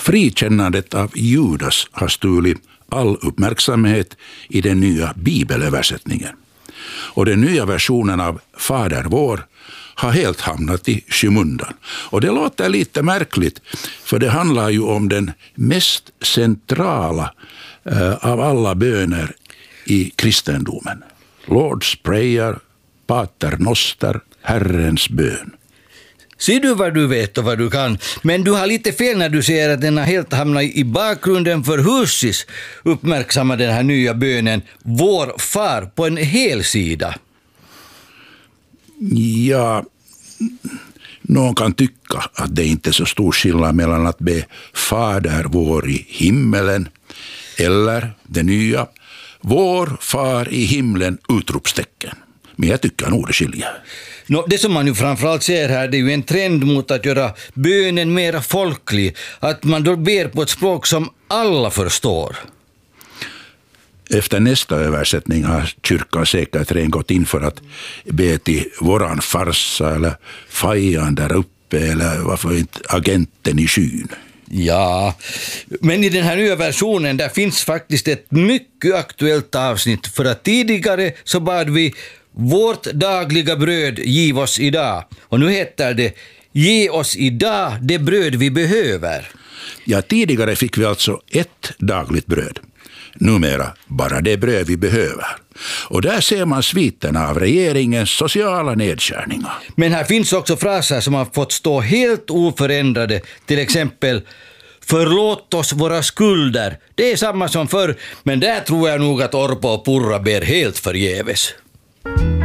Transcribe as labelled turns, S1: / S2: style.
S1: Frikännandet av Judas har stulit all uppmärksamhet i den nya bibelöversättningen. Och den nya versionen av Fader vår har helt hamnat i skymundan. Och det låter lite märkligt, för det handlar ju om den mest centrala av alla böner i kristendomen. Lord's Prayer, Pater Noster, Herrens bön.
S2: Ser du vad du vet och vad du kan, men du har lite fel när du säger att den har helt hamnat i bakgrunden, för Hussis uppmärksamma den här nya bönen Vår far på en hel sida.
S1: Ja, någon kan tycka att det inte är så stor skillnad mellan att be Fader vår i himmelen eller det nya Vår far i himlen utropstecken. Men jag tycker nog det skiljer.
S2: Det som man ju framförallt ser här, det är ju en trend mot att göra bönen mer folklig. Att man då ber på ett språk som alla förstår.
S1: Efter nästa översättning har kyrkan säkert redan gått in för att be till våran farsa eller fajan där uppe eller varför inte agenten i skyn.
S2: Ja, men i den här nya versionen där finns faktiskt ett mycket aktuellt avsnitt, för att tidigare så bad vi Vårt dagliga bröd giv oss idag, och nu heter det Ge oss idag det bröd vi behöver.
S1: Ja, tidigare fick vi alltså ett dagligt bröd. Numera bara det bröd vi behöver. Och där ser man sviterna av regeringens sociala nedskärningar.
S2: Men här finns också fraser som har fått stå helt oförändrade. Till exempel förlåt oss våra skulder. Det är samma som förr, men där tror jag nog att Orpa och Purra ber helt förgäves.